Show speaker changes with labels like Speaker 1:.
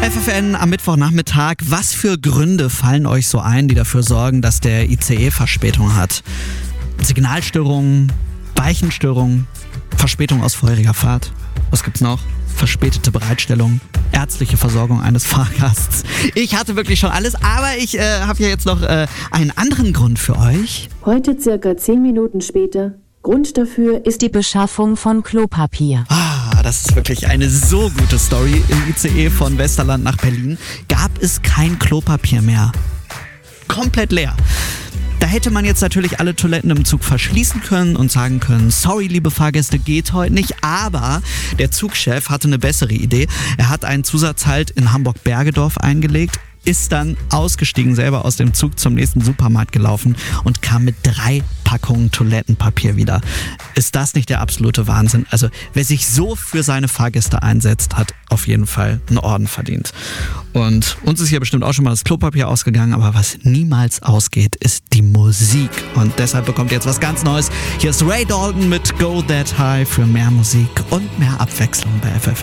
Speaker 1: FFN am Mittwochnachmittag. Was für Gründe fallen euch so ein, die dafür sorgen, dass der ICE Verspätung hat? Signalstörungen, Weichenstörungen, Verspätung aus vorheriger Fahrt. Was gibt's noch? Verspätete Bereitstellung, ärztliche Versorgung eines Fahrgasts. Ich hatte wirklich schon alles, aber ich habe ja jetzt noch einen anderen Grund für euch.
Speaker 2: Heute circa 10 Minuten später. Grund dafür ist die Beschaffung von Klopapier.
Speaker 1: Das ist wirklich eine so gute Story. Im ICE von Westerland nach Berlin gab es kein Klopapier mehr. Komplett leer. Da hätte man jetzt natürlich alle Toiletten im Zug verschließen können und sagen können, sorry, liebe Fahrgäste, geht heute nicht. Aber der Zugchef hatte eine bessere Idee. Er hat einen Zusatzhalt in Hamburg-Bergedorf eingelegt, ist dann ausgestiegen, selber aus dem Zug zum nächsten Supermarkt gelaufen und kam mit 3 Packungen Toilettenpapier wieder. Ist das nicht der absolute Wahnsinn? Also wer sich so für seine Fahrgäste einsetzt, hat auf jeden Fall einen Orden verdient. Und uns ist hier bestimmt auch schon mal das Klopapier ausgegangen, aber was niemals ausgeht, ist die Musik. Und deshalb bekommt ihr jetzt was ganz Neues. Hier ist Ray Dalton mit Go That High für mehr Musik und mehr Abwechslung bei FFN.